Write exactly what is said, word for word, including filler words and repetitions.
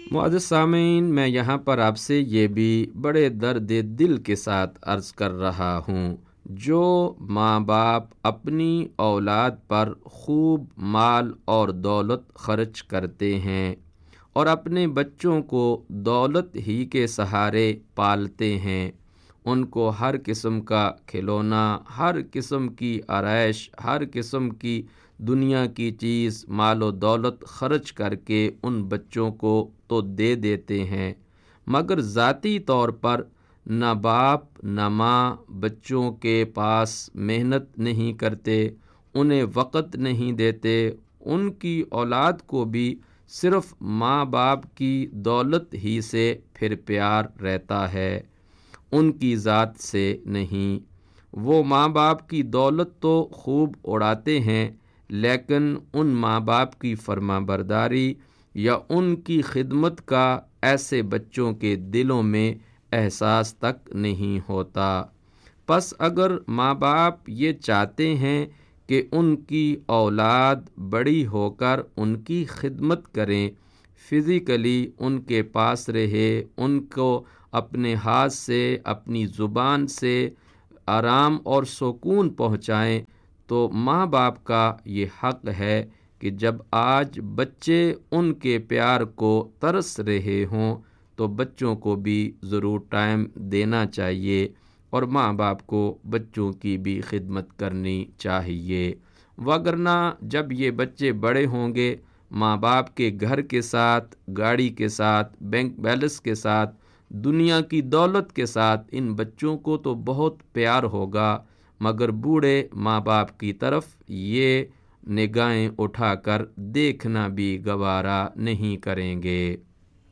معزز سامعین، میں یہاں پر آپ سے یہ بھی بڑے درد دل کے ساتھ عرض کر رہا ہوں، جو ماں باپ اپنی اولاد پر خوب مال اور دولت خرچ کرتے ہیں اور اپنے بچوں کو دولت ہی کے سہارے پالتے ہیں، ان کو ہر قسم کا کھلونا، ہر قسم کی آرائش، ہر قسم کی دنیا کی چیز، مال و دولت خرچ کر کے ان بچوں کو تو دے دیتے ہیں، مگر ذاتی طور پر نہ باپ نہ ماں بچوں کے پاس محنت نہیں کرتے، انہیں وقت نہیں دیتے، ان کی اولاد کو بھی صرف ماں باپ کی دولت ہی سے پھر پیار رہتا ہے، ان کی ذات سے نہیں۔ وہ ماں باپ کی دولت تو خوب اڑاتے ہیں، لیکن ان ماں باپ کی فرما برداری یا ان کی خدمت کا ایسے بچوں کے دلوں میں احساس تک نہیں ہوتا۔ پس اگر ماں باپ یہ چاہتے ہیں کہ ان کی اولاد بڑی ہو کر ان کی خدمت کریں، فزیکلی ان کے پاس رہے، ان کو اپنے ہاتھ سے، اپنی زبان سے آرام اور سکون پہنچائیں، تو ماں باپ کا یہ حق ہے کہ جب آج بچے ان کے پیار کو ترس رہے ہوں تو بچوں کو بھی ضرور ٹائم دینا چاہیے اور ماں باپ کو بچوں کی بھی خدمت کرنی چاہیے، وگرنہ جب یہ بچے بڑے ہوں گے، ماں باپ کے گھر کے ساتھ، گاڑی کے ساتھ، بینک بیلنس کے ساتھ، دنیا کی دولت کے ساتھ ان بچوں کو تو بہت پیار ہوگا، مگر بوڑھے ماں باپ کی طرف یہ نگاہیں اٹھا کر دیکھنا بھی گوارا نہیں کریں گے۔